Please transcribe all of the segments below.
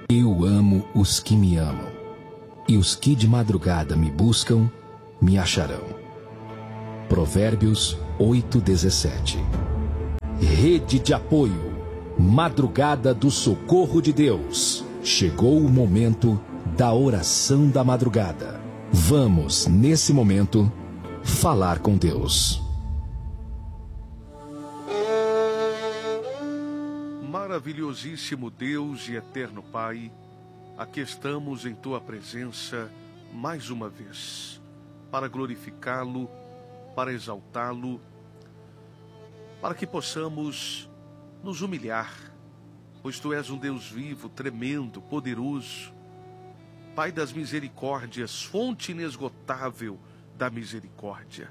Eu amo os que me amam, e os que de madrugada me buscam, me acharão. Provérbios 8:17. Rede de apoio, Madrugada do Socorro de Deus. Chegou o momento da oração da madrugada. Vamos, nesse momento, falar com Deus. Maravilhosíssimo Deus e eterno Pai, aqui estamos em Tua presença mais uma vez, para glorificá-lo, para exaltá-lo, para que possamos nos humilhar, pois Tu és um Deus vivo, tremendo, poderoso, Pai das misericórdias, fonte inesgotável da misericórdia,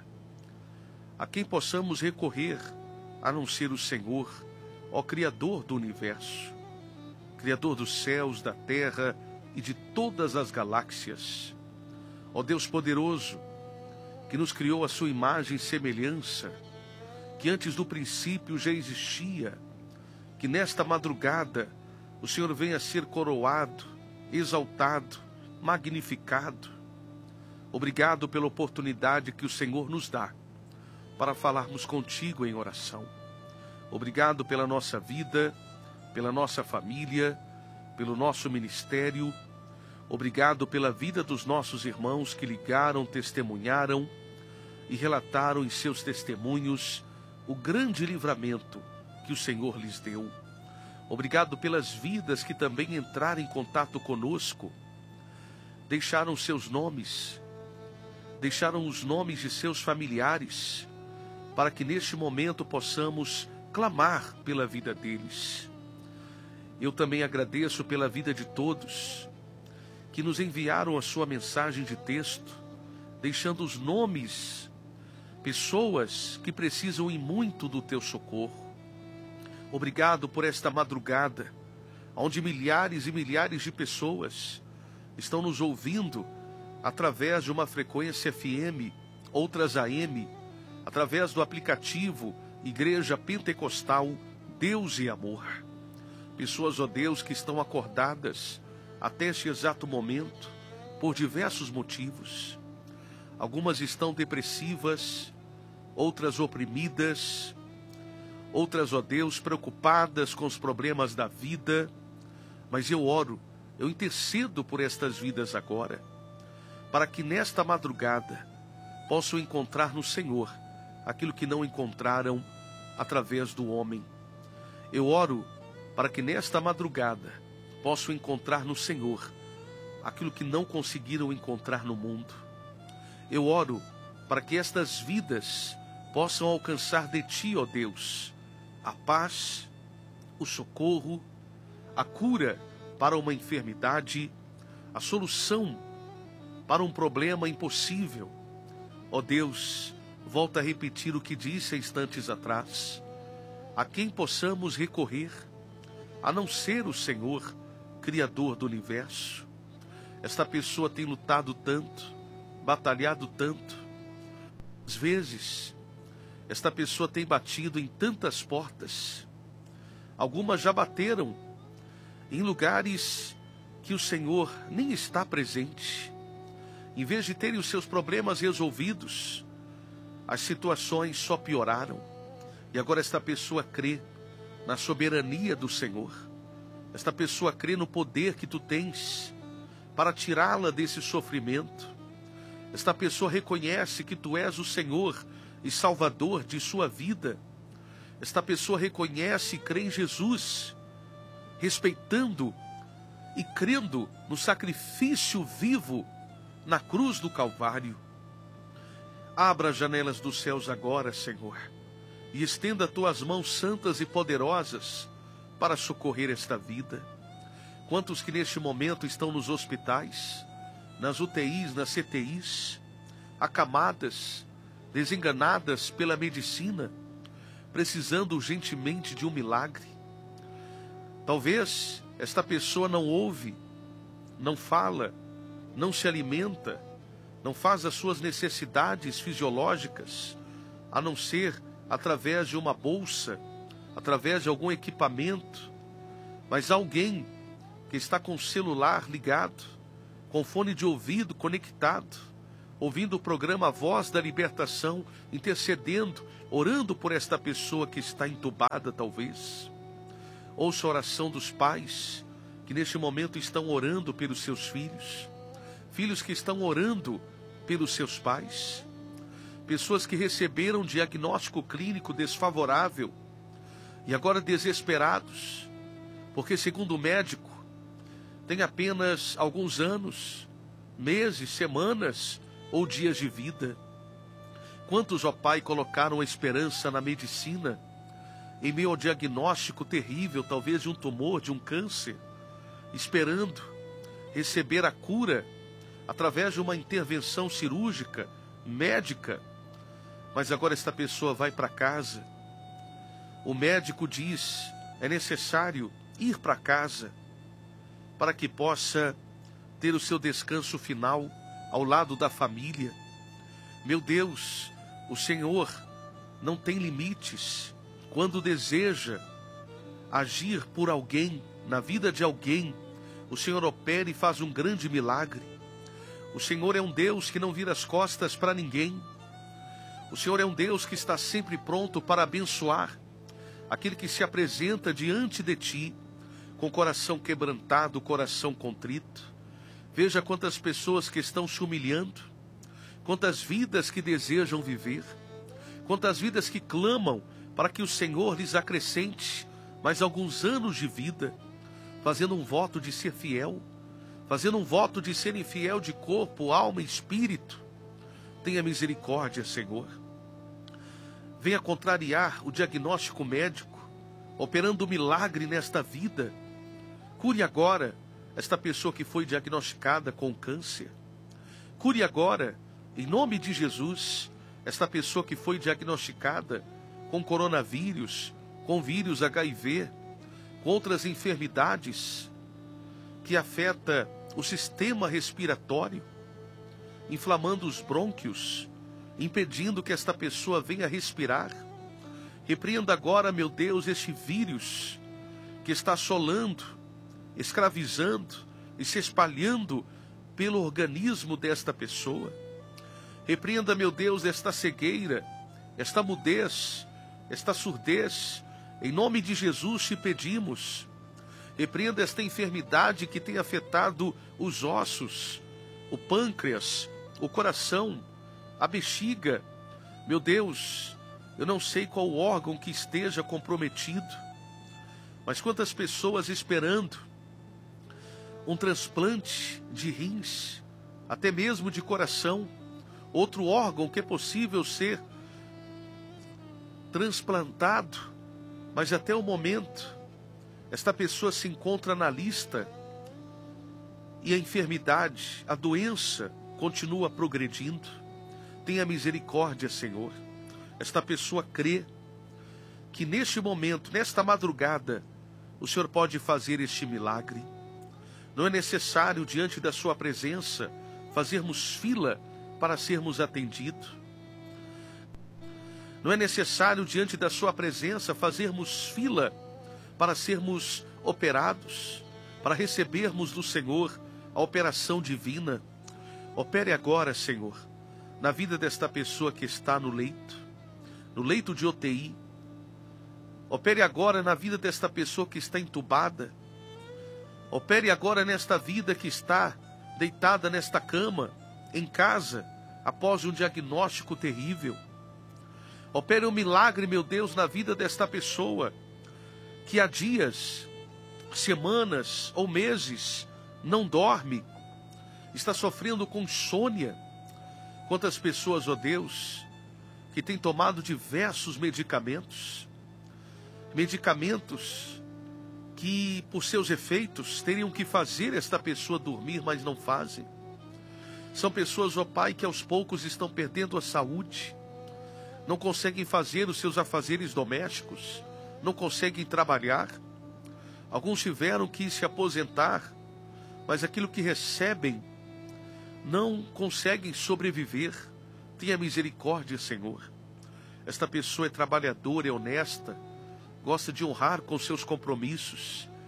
a quem possamos recorrer a não ser o Senhor, ó Criador do universo, Criador dos céus, da terra e de todas as galáxias. Ó Deus poderoso, que nos criou a sua imagem e semelhança, que antes do princípio já existia, que nesta madrugada o Senhor venha a ser coroado, exaltado, magnificado. Obrigado pela oportunidade que o Senhor nos dá para falarmos contigo em oração. Obrigado pela nossa vida, pela nossa família, pelo nosso ministério. Obrigado pela vida dos nossos irmãos que ligaram, testemunharam e relataram em seus testemunhos o grande livramento que o Senhor lhes deu. Obrigado pelas vidas que também entraram em contato conosco, deixaram seus nomes, deixaram os nomes de seus familiares, para que neste momento possamos clamar pela vida deles. Eu também agradeço pela vida de todos que nos enviaram a sua mensagem de texto, deixando os nomes, pessoas que precisam e muito do teu socorro. Obrigado por esta madrugada, onde milhares e milhares de pessoas estão nos ouvindo através de uma frequência FM, outras AM, através do aplicativo Igreja Pentecostal Deus e Amor. Pessoas, ó Deus, que estão acordadas até este exato momento por diversos motivos. Algumas estão depressivas, outras oprimidas, outras, ó Deus, preocupadas com os problemas da vida. Mas eu oro, eu intercedo por estas vidas agora, para que nesta madrugada possam encontrar no Senhor aquilo que não encontraram através do homem. Eu oro para que nesta madrugada possam encontrar no Senhor aquilo que não conseguiram encontrar no mundo. Eu oro para que estas vidas possam alcançar de Ti, ó Deus, a paz, o socorro, a cura para uma enfermidade, a solução para um problema impossível. Ó Deus, volta a repetir o que disse há instantes atrás. A quem possamos recorrer, a não ser o Senhor, Criador do universo. Esta pessoa tem lutado tanto, batalhado tanto. Às vezes, esta pessoa tem batido em tantas portas. Algumas já bateram em lugares que o Senhor nem está presente. Em vez de terem os seus problemas resolvidos, as situações só pioraram. E agora esta pessoa crê na soberania do Senhor. Esta pessoa crê no poder que Tu tens para tirá-la desse sofrimento. Esta pessoa reconhece que Tu és o Senhor e Salvador de sua vida. Esta pessoa reconhece e crê em Jesus, respeitando e crendo no sacrifício vivo na cruz do Calvário. Abra as janelas dos céus agora, Senhor, e estenda Tuas mãos santas e poderosas para socorrer esta vida. Quantos que neste momento estão nos hospitais, nas UTIs, nas CTIs, acamadas, desenganadas pela medicina, precisando urgentemente de um milagre. Talvez esta pessoa não ouve, não fala, não se alimenta, não faz as suas necessidades fisiológicas, a não ser através de uma bolsa, através de algum equipamento. Mas alguém que está com o celular ligado, com fone de ouvido conectado, ouvindo o programa A Voz da Libertação, intercedendo, orando por esta pessoa que está entubada talvez. Ouça a oração dos pais, que neste momento estão orando pelos seus filhos. Filhos que estão orando pelos seus pais. Pessoas que receberam um diagnóstico clínico desfavorável e agora desesperados, porque segundo o médico, tem apenas alguns anos, meses, semanas ou dias de vida. Quantos, ó Pai, colocaram a esperança na medicina, em meio ao diagnóstico terrível, talvez de um tumor, de um câncer, esperando receber a cura através de uma intervenção cirúrgica, médica, mas agora esta pessoa vai para casa. O médico diz, é necessário ir para casa para que possa ter o seu descanso final ao lado da família. Meu Deus, o Senhor não tem limites quando deseja agir por alguém, na vida de alguém. O Senhor opera e faz um grande milagre. O Senhor é um Deus que não vira as costas para ninguém. O Senhor é um Deus que está sempre pronto para abençoar aquele que se apresenta diante de ti, com coração quebrantado, coração contrito. Veja quantas pessoas que estão se humilhando, quantas vidas que desejam viver, quantas vidas que clamam para que o Senhor lhes acrescente mais alguns anos de vida, fazendo um voto de ser fiel, fazendo um voto de serem fiel de corpo, alma e espírito. Tenha misericórdia, Senhor. Venha contrariar o diagnóstico médico, operando um milagre nesta vida. Cure agora esta pessoa que foi diagnosticada com câncer. Cure agora, em nome de Jesus, esta pessoa que foi diagnosticada com coronavírus, com vírus HIV, com outras enfermidades que afeta o sistema respiratório, inflamando os brônquios, impedindo que esta pessoa venha respirar. Repreenda agora, meu Deus, este vírus que está assolando, escravizando e se espalhando pelo organismo desta pessoa. Repreenda, meu Deus, esta cegueira, esta mudez, esta surdez. Em nome de Jesus te pedimos. Repreenda esta enfermidade que tem afetado os ossos, o pâncreas, o coração, a bexiga. Meu Deus, eu não sei qual órgão que esteja comprometido, mas quantas pessoas esperando um transplante de rins, até mesmo de coração, outro órgão que é possível ser transplantado, mas até o momento, esta pessoa se encontra na lista e a enfermidade, a doença continua progredindo. Tenha misericórdia, Senhor. Esta pessoa crê que neste momento, nesta madrugada, o Senhor pode fazer este milagre. Não é necessário, diante da sua presença, fazermos fila para sermos atendidos. Não é necessário, diante da sua presença, fazermos fila para sermos operados, para recebermos do Senhor a operação divina. Opere agora, Senhor, na vida desta pessoa que está no leito de UTI. Opere agora na vida desta pessoa que está entubada. Opere agora nesta vida que está deitada nesta cama, em casa, após um diagnóstico terrível. Opere um milagre, meu Deus, na vida desta pessoa que há dias, semanas ou meses não dorme, está sofrendo com insônia. Quantas pessoas, ó Deus, que têm tomado diversos medicamentos que por seus efeitos teriam que fazer esta pessoa dormir, mas não fazem. São pessoas, ó Pai, que aos poucos estão perdendo a saúde, não conseguem fazer os seus afazeres domésticos, não conseguem trabalhar. Alguns tiveram que se aposentar, mas aquilo que recebem não conseguem sobreviver. Tenha misericórdia, Senhor. Esta pessoa é trabalhadora, é honesta, gosta de honrar com seus compromissos,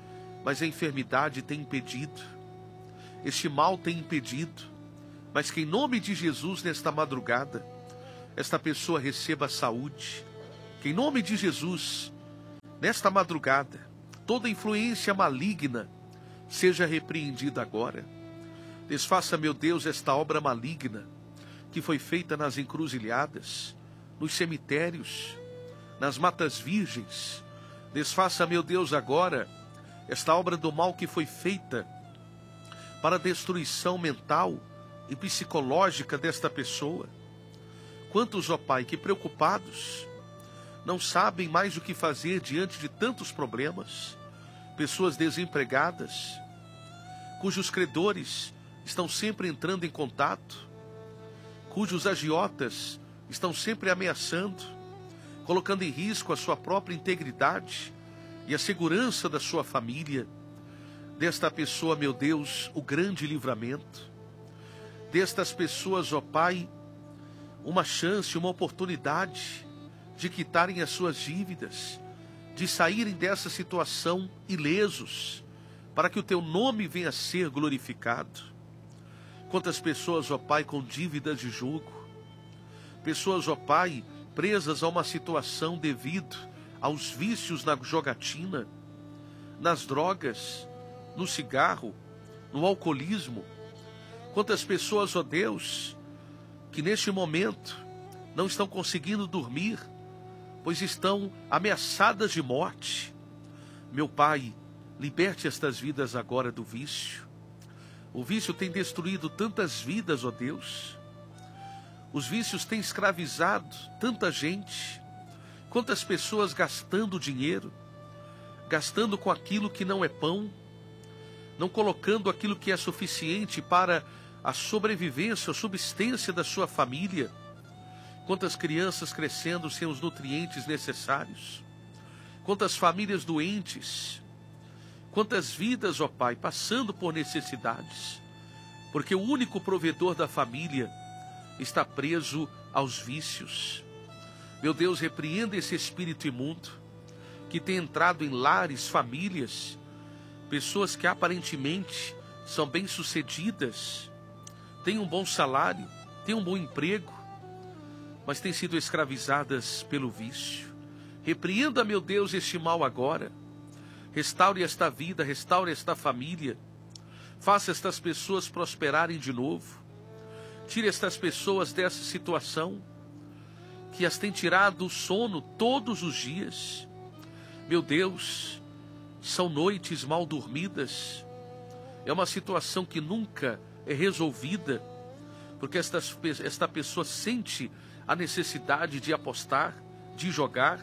mas a enfermidade tem impedido, este mal tem impedido, mas que em nome de Jesus, nesta madrugada, esta pessoa receba saúde, que em nome de Jesus, nesta madrugada, toda influência maligna seja repreendida agora. Desfaça, meu Deus, esta obra maligna que foi feita nas encruzilhadas, nos cemitérios, nas matas virgens. Desfaça, meu Deus, agora esta obra do mal que foi feita para a destruição mental e psicológica desta pessoa. Quantos, ó Pai, que preocupados, não sabem mais o que fazer diante de tantos problemas, pessoas desempregadas, cujos credores estão sempre entrando em contato, cujos agiotas estão sempre ameaçando, colocando em risco a sua própria integridade e a segurança da sua família. Desta pessoa, meu Deus, o grande livramento. Destas pessoas, ó Pai, uma chance, uma oportunidade de quitarem as suas dívidas, de saírem dessa situação ilesos, para que o Teu nome venha a ser glorificado. Quantas pessoas, ó Pai, com dívidas de jugo, pessoas, ó Pai, presas a uma situação devido aos vícios na jogatina, nas drogas, no cigarro, no alcoolismo. Quantas pessoas, ó Deus, que neste momento não estão conseguindo dormir, pois estão ameaçadas de morte. Meu Pai, liberte estas vidas agora do vício. O vício tem destruído tantas vidas, ó Deus. Os vícios têm escravizado tanta gente. Quantas pessoas gastando dinheiro, gastando com aquilo que não é pão, não colocando aquilo que é suficiente para a sobrevivência, a subsistência da sua família. Quantas crianças crescendo sem os nutrientes necessários. Quantas famílias doentes. Quantas vidas, ó Pai, passando por necessidades. Porque o único provedor da família está preso aos vícios. Meu Deus, repreenda esse espírito imundo que tem entrado em lares, famílias, pessoas que aparentemente são bem-sucedidas, têm um bom salário, têm um bom emprego, mas têm sido escravizadas pelo vício. Repreenda, meu Deus, este mal agora. Restaure esta vida, restaure esta família. Faça estas pessoas prosperarem de novo. Tire estas pessoas dessa situação que as tem tirado o sono todos os dias. Meu Deus, são noites mal dormidas. É uma situação que nunca é resolvida, porque esta pessoa sente a necessidade de apostar, de jogar,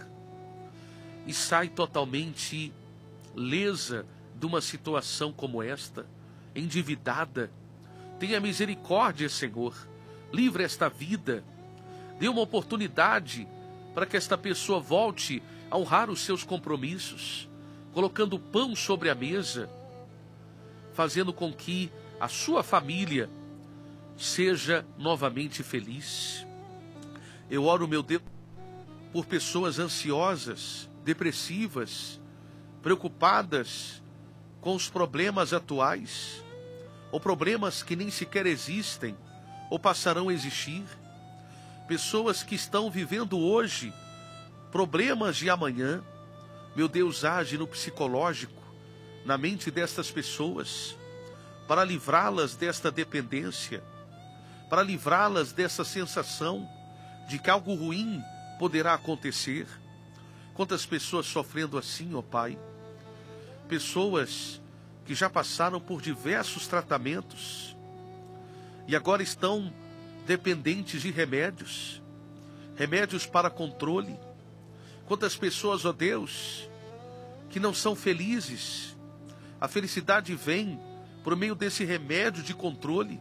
e sai totalmente lesa de uma situação como esta, endividada. Tenha misericórdia, Senhor. Livre esta vida. Dê uma oportunidade para que esta pessoa volte a honrar os seus compromissos, colocando pão sobre a mesa, fazendo com que a sua família seja novamente feliz. Eu oro, meu Deus, por pessoas ansiosas, depressivas, preocupadas com os problemas atuais, ou problemas que nem sequer existem, ou passarão a existir. Pessoas que estão vivendo hoje problemas de amanhã. Meu Deus, age no psicológico, na mente destas pessoas, para livrá-las desta dependência, para livrá-las dessa sensação de que algo ruim poderá acontecer. Quantas pessoas sofrendo assim, ó Pai? Pessoas que já passaram por diversos tratamentos e agora estão dependentes de remédios, remédios para controle. Quantas pessoas, ó Deus, que não são felizes. A felicidade vem por meio desse remédio de controle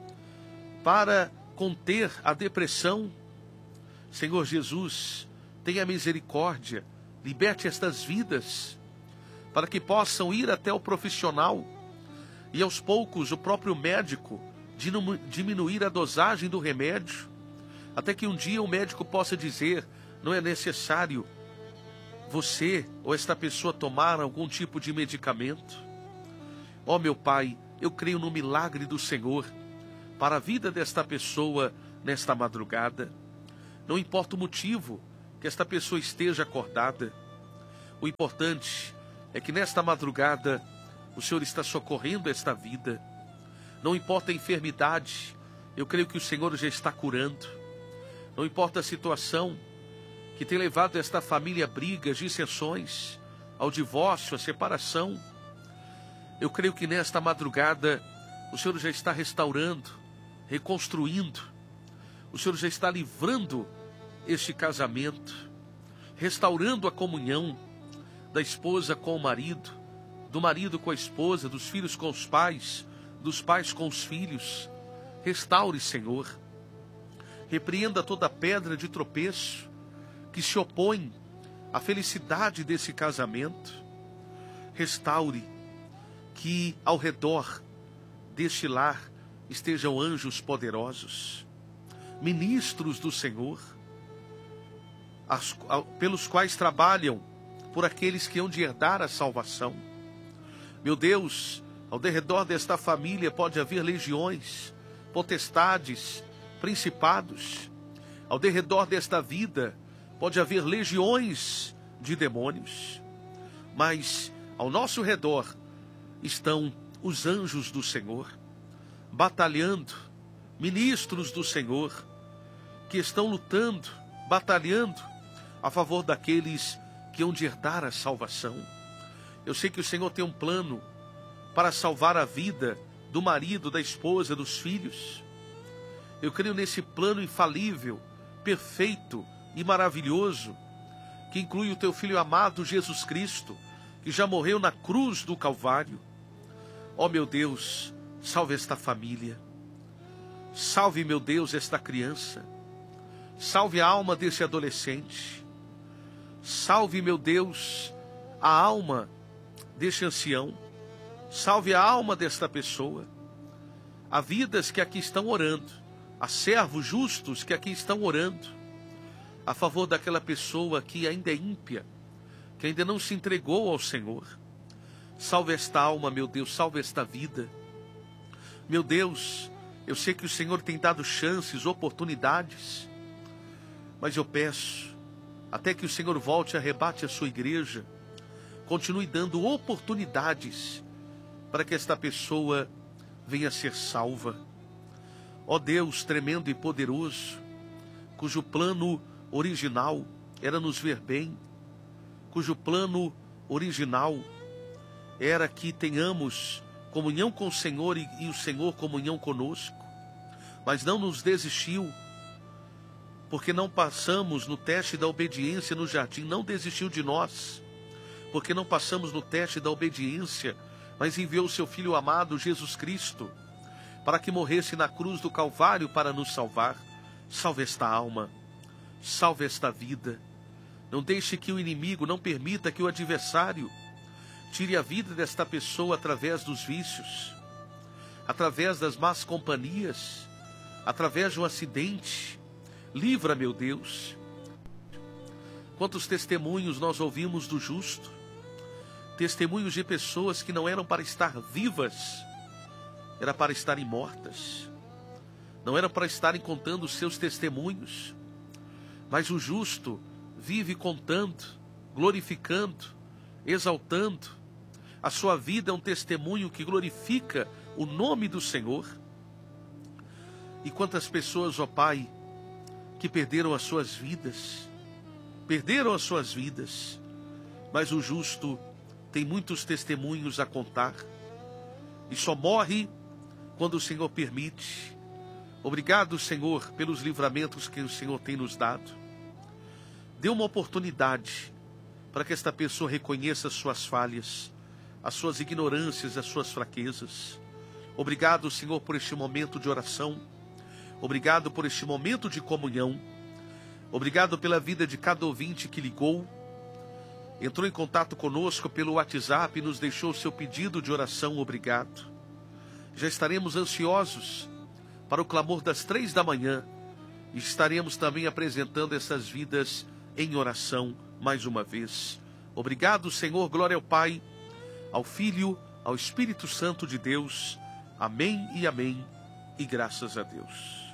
para conter a depressão. Senhor Jesus, tenha misericórdia, liberte estas vidas, para que possam ir até o profissional e aos poucos o próprio médico diminuir a dosagem do remédio, até que um dia o médico possa dizer: não é necessário você ou esta pessoa tomar algum tipo de medicamento. Ó meu Pai, eu creio no milagre do Senhor para a vida desta pessoa nesta madrugada. Não importa o motivo que esta pessoa esteja acordada, o importante é que nesta madrugada o Senhor está socorrendo esta vida. Não importa a enfermidade, eu creio que o Senhor já está curando. Não importa a situação que tem levado esta família a brigas, dissensões, ao divórcio, à separação, eu creio que nesta madrugada o Senhor já está restaurando, reconstruindo. O Senhor já está livrando este casamento, restaurando a comunhão da esposa com o marido, do marido com a esposa, dos filhos com os pais, dos pais com os filhos. Restaure, Senhor. Repreenda toda pedra de tropeço que se opõe à felicidade desse casamento. Restaure, que ao redor deste lar estejam anjos poderosos, ministros do Senhor, pelos quais trabalham por aqueles que hão de herdar a salvação. Meu Deus, ao derredor desta família pode haver legiões, potestades, principados. Ao derredor desta vida pode haver legiões de demônios. Mas ao nosso redor estão os anjos do Senhor, batalhando, ministros do Senhor, que estão lutando, batalhando a favor daqueles que hão de herdar a salvação. Eu sei que o Senhor tem um plano para salvar a vida do marido, da esposa, dos filhos. Eu creio nesse plano infalível, perfeito e maravilhoso, que inclui o teu Filho amado Jesus Cristo, que já morreu na cruz do Calvário. Ó meu Deus, salve esta família. Salve, meu Deus, esta criança. Salve a alma desse adolescente. Salve, meu Deus, a alma deste ancião. Salve a alma desta pessoa. Há vidas que aqui estão orando. Há servos justos que aqui estão orando a favor daquela pessoa que ainda é ímpia, que ainda não se entregou ao Senhor. Salve esta alma, meu Deus, salve esta vida. Meu Deus, eu sei que o Senhor tem dado chances, oportunidades, mas eu peço, até que o Senhor volte e arrebate a sua igreja, continue dando oportunidades para que esta pessoa venha a ser salva. Ó Deus tremendo e poderoso, cujo plano original era nos ver bem, cujo plano original era que tenhamos comunhão com o Senhor e o Senhor comunhão conosco, mas não nos desistiu, porque não passamos no teste da obediência no jardim, não desistiu de nós, porque não passamos no teste da obediência, mas enviou o seu Filho amado, Jesus Cristo, para que morresse na cruz do Calvário para nos salvar. Salve esta alma, salve esta vida. Não deixe que o inimigo, não permita que o adversário tire a vida desta pessoa através dos vícios, através das más companhias, através de um acidente. Livra, meu Deus. Quantos testemunhos nós ouvimos do justo, testemunhos de pessoas que não eram para estar vivas, era para estarem mortas, não era para estarem contando os seus testemunhos, mas o justo vive contando, glorificando, exaltando. A sua vida é um testemunho que glorifica o nome do Senhor. E quantas pessoas, ó Pai, que perderam as suas vidas, mas o justo tem muitos testemunhos a contar, e só morre quando o Senhor permite. Obrigado, Senhor, pelos livramentos que o Senhor tem nos dado. Dê uma oportunidade para que esta pessoa reconheça as suas falhas, as suas ignorâncias, as suas fraquezas. Obrigado, Senhor, por este momento de oração. Obrigado por este momento de comunhão. Obrigado pela vida de cada ouvinte que ligou, entrou em contato conosco pelo WhatsApp e nos deixou o seu pedido de oração. Obrigado. Já estaremos ansiosos para o clamor das 3 da manhã e estaremos também apresentando essas vidas em oração mais uma vez. Obrigado, Senhor. Glória ao Pai, ao Filho ao Espírito Santo de Deus. Amém e amém, e graças a Deus.